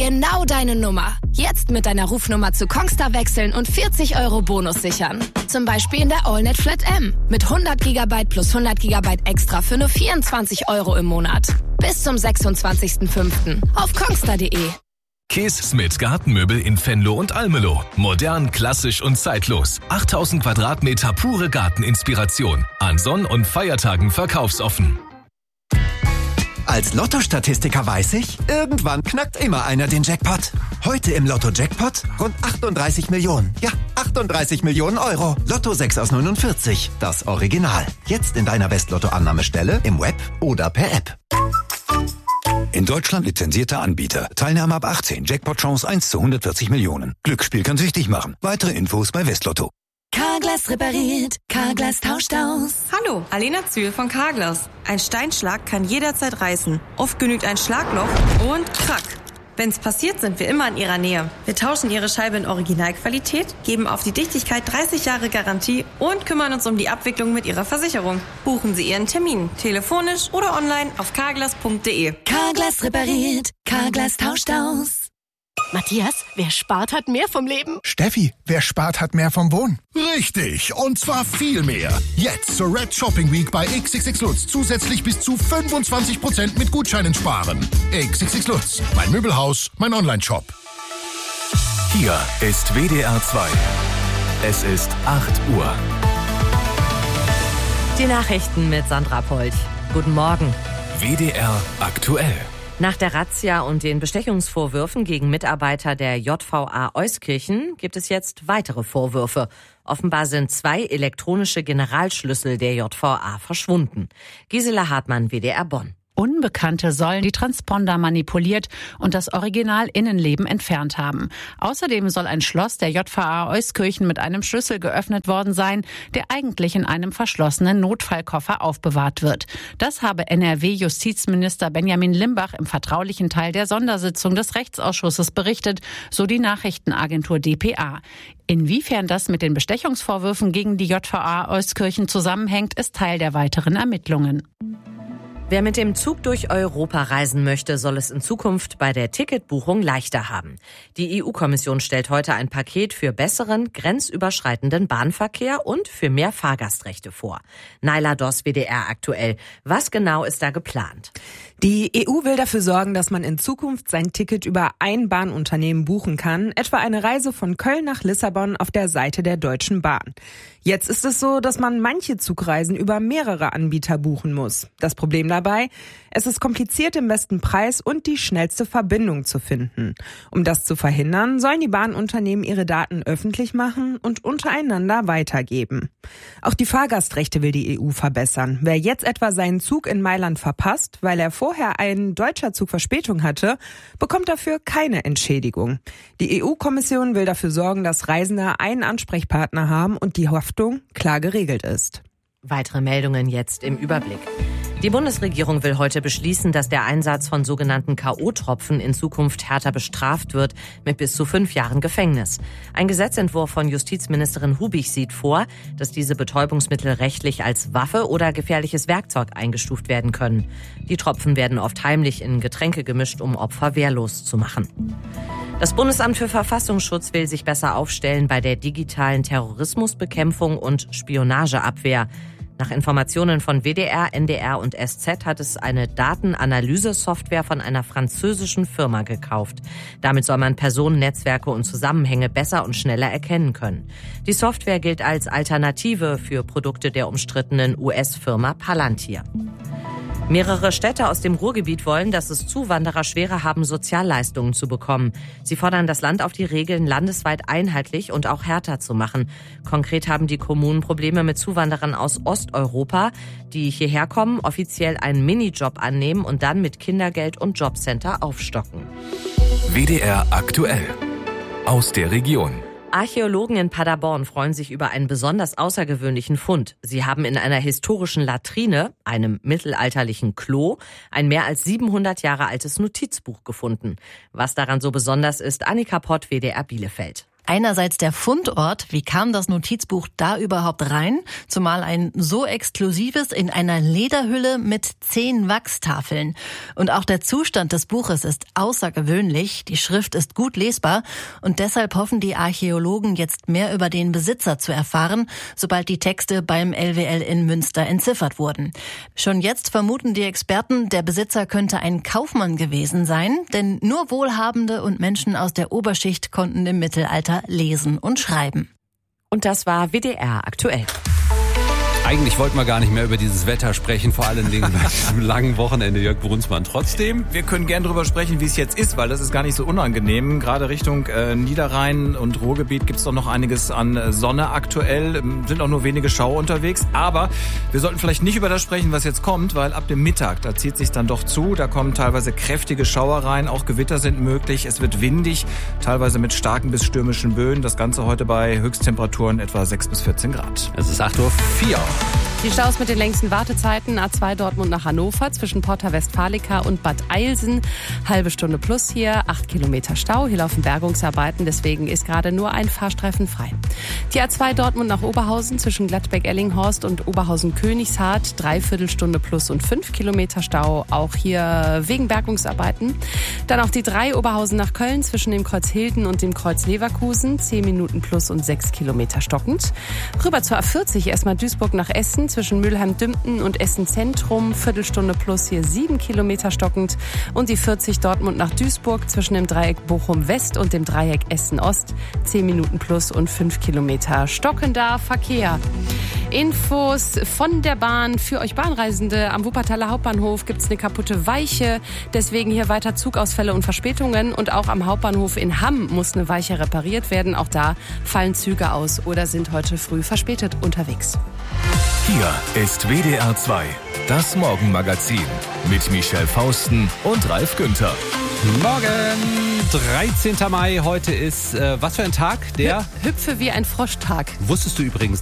Genau deine Nummer. Jetzt mit deiner Rufnummer zu Kongstar wechseln und 40 € Bonus sichern. Zum Beispiel in der AllNet Flat M. Mit 100 GB plus 100 GB extra für nur 24 € im Monat. Bis zum 26.05. auf kongstar.de. Kees Smith Gartenmöbel in Venlo und Almelo. Modern, klassisch und zeitlos. 8000 Quadratmeter pure Garteninspiration. An Sonn- und Feiertagen verkaufsoffen. Als Lotto-Statistiker weiß ich, irgendwann knackt immer einer den Jackpot. Heute im Lotto-Jackpot rund 38 Millionen. Ja, 38 Millionen Euro. Lotto 6 aus 49, das Original. Jetzt in deiner West-Lotto-Annahmestelle, im Web oder per App. In Deutschland lizenzierter Anbieter. Teilnahme ab 18. Jackpot-Chance 1 zu 140 Millionen. Glücksspiel kann süchtig machen. Weitere Infos bei Westlotto. Carglass repariert, Carglass tauscht aus. Hallo, Alena Zühl von Carglass. Ein Steinschlag kann jederzeit reißen. Oft genügt ein Schlagloch und krack. Wenn's passiert, sind wir immer in Ihrer Nähe. Wir tauschen Ihre Scheibe in Originalqualität, geben auf die Dichtigkeit 30 Jahre Garantie und kümmern uns um die Abwicklung mit Ihrer Versicherung. Buchen Sie Ihren Termin, telefonisch oder online auf carglass.de. Carglass repariert, Carglass tauscht aus. Matthias, wer spart, hat mehr vom Leben. Steffi, wer spart, hat mehr vom Wohnen. Richtig, und zwar viel mehr. Jetzt zur Red Shopping Week bei XXX Lutz zusätzlich bis zu 25% mit Gutscheinen sparen. XXX Lutz, mein Möbelhaus, mein Online-Shop. Hier ist WDR 2. Es ist 8 Uhr. Die Nachrichten mit Sandra Polch. Guten Morgen. WDR aktuell. Nach der Razzia und den Bestechungsvorwürfen gegen Mitarbeiter der JVA Euskirchen gibt es jetzt weitere Vorwürfe. Offenbar sind 2 elektronische Generalschlüssel der JVA verschwunden. Gisela Hartmann, WDR Bonn. Unbekannte sollen die Transponder manipuliert und das Original-Innenleben entfernt haben. Außerdem soll ein Schloss der JVA Euskirchen mit einem Schlüssel geöffnet worden sein, der eigentlich in einem verschlossenen Notfallkoffer aufbewahrt wird. Das habe NRW-Justizminister Benjamin Limbach im vertraulichen Teil der Sondersitzung des Rechtsausschusses berichtet, so die Nachrichtenagentur dpa. Inwiefern das mit den Bestechungsvorwürfen gegen die JVA Euskirchen zusammenhängt, ist Teil der weiteren Ermittlungen. Wer mit dem Zug durch Europa reisen möchte, soll es in Zukunft bei der Ticketbuchung leichter haben. Die EU-Kommission stellt heute ein Paket für besseren, grenzüberschreitenden Bahnverkehr und für mehr Fahrgastrechte vor. Naila Doss, WDR aktuell. Was genau ist da geplant? Die EU will dafür sorgen, dass man in Zukunft sein Ticket über ein Bahnunternehmen buchen kann, etwa eine Reise von Köln nach Lissabon auf der Seite der Deutschen Bahn. Jetzt ist es so, dass man manche Zugreisen über mehrere Anbieter buchen muss. Das Problem dabei, es ist kompliziert, den besten Preis und die schnellste Verbindung zu finden. Um das zu verhindern, sollen die Bahnunternehmen ihre Daten öffentlich machen und untereinander weitergeben. Auch die Fahrgastrechte will die EU verbessern. Wer jetzt etwa seinen Zug in Mailand verpasst, weil er vorher ein deutscher Zug Verspätung hatte, bekommt dafür keine Entschädigung. Die EU-Kommission will dafür sorgen, dass Reisende einen Ansprechpartner haben und die Haftung klar geregelt ist. Weitere Meldungen jetzt im Überblick. Die Bundesregierung will heute beschließen, dass der Einsatz von sogenannten K.O.-Tropfen in Zukunft härter bestraft wird, mit bis zu 5 Jahren Gefängnis. Ein Gesetzentwurf von Justizministerin Hubig sieht vor, dass diese Betäubungsmittel rechtlich als Waffe oder gefährliches Werkzeug eingestuft werden können. Die Tropfen werden oft heimlich in Getränke gemischt, um Opfer wehrlos zu machen. Das Bundesamt für Verfassungsschutz will sich besser aufstellen bei der digitalen Terrorismusbekämpfung und Spionageabwehr. Nach Informationen von WDR, NDR und SZ hat es eine Datenanalyse-Software von einer französischen Firma gekauft. Damit soll man Personen, Netzwerke und Zusammenhänge besser und schneller erkennen können. Die Software gilt als Alternative für Produkte der umstrittenen US-Firma Palantir. Mehrere Städte aus dem Ruhrgebiet wollen, dass es Zuwanderer schwerer haben, Sozialleistungen zu bekommen. Sie fordern das Land auf, die Regeln landesweit einheitlich und auch härter zu machen. Konkret haben die Kommunen Probleme mit Zuwanderern aus Osteuropa, die hierher kommen, offiziell einen Minijob annehmen und dann mit Kindergeld und Jobcenter aufstocken. WDR aktuell. Aus der Region. Archäologen in Paderborn freuen sich über einen besonders außergewöhnlichen Fund. Sie haben in einer historischen Latrine, einem mittelalterlichen Klo, ein mehr als 700 Jahre altes Notizbuch gefunden. Was daran so besonders ist, Annika Pott, WDR Bielefeld. Einerseits der Fundort, wie kam das Notizbuch da überhaupt rein? Zumal ein so exklusives in einer Lederhülle mit 10 Wachstafeln. Und auch der Zustand des Buches ist außergewöhnlich, die Schrift ist gut lesbar und deshalb hoffen die Archäologen jetzt mehr über den Besitzer zu erfahren, sobald die Texte beim LWL in Münster entziffert wurden. Schon jetzt vermuten die Experten, der Besitzer könnte ein Kaufmann gewesen sein, denn nur Wohlhabende und Menschen aus der Oberschicht konnten im Mittelalter lesen und schreiben. Und das war WDR aktuell. Eigentlich wollten wir gar nicht mehr über dieses Wetter sprechen, vor allen Dingen bei diesem langen Wochenende, Jörg Brunsmann. Trotzdem, wir können gern drüber sprechen, wie es jetzt ist, weil das ist gar nicht so unangenehm. Gerade Richtung Niederrhein und Ruhrgebiet gibt's doch noch einiges an Sonne aktuell. Sind auch nur wenige Schauer unterwegs. Aber wir sollten vielleicht nicht über das sprechen, was jetzt kommt, weil ab dem Mittag, da zieht sich's dann doch zu. Da kommen teilweise kräftige Schauer rein, auch Gewitter sind möglich. Es wird windig, teilweise mit starken bis stürmischen Böen. Das Ganze heute bei Höchsttemperaturen etwa 6 bis 14 Grad. Es ist 8:04 Uhr. Die Staus mit den längsten Wartezeiten, A2 Dortmund nach Hannover zwischen Porta Westfalica und Bad Eilsen. Halbe Stunde plus hier, 8 Kilometer Stau. Hier laufen Bergungsarbeiten, deswegen ist gerade nur ein Fahrstreifen frei. Die A2 Dortmund nach Oberhausen zwischen Gladbeck-Ellinghorst und Oberhausen-Königshardt. 3/4 Stunde plus und 5 Kilometer Stau, auch hier wegen Bergungsarbeiten. Dann auch die 3 Oberhausen nach Köln zwischen dem Kreuz Hilden und dem Kreuz Leverkusen. 10 Minuten plus und 6 Kilometer stockend. Rüber zur A40, erstmal Duisburg nach Essen zwischen Mülheim-Dümpten und Essen-Zentrum. Viertelstunde plus hier 7 Kilometer stockend. Und die 40 Dortmund nach Duisburg zwischen dem Dreieck Bochum-West und dem Dreieck Essen-Ost. 10 Minuten plus und 5 Kilometer stockender Verkehr. Infos von der Bahn für euch Bahnreisende. Am Wuppertaler Hauptbahnhof gibt's eine kaputte Weiche. Deswegen hier weiter Zugausfälle und Verspätungen. Und auch am Hauptbahnhof in Hamm muss eine Weiche repariert werden. Auch da fallen Züge aus oder sind heute früh verspätet unterwegs. Hier ist WDR 2, das Morgenmagazin mit Michelle Fausten und Ralf Günther. Morgen, 13. Mai, heute ist, was für ein Tag? Der Hüpfe wie ein Froschtag. Wusstest du übrigens,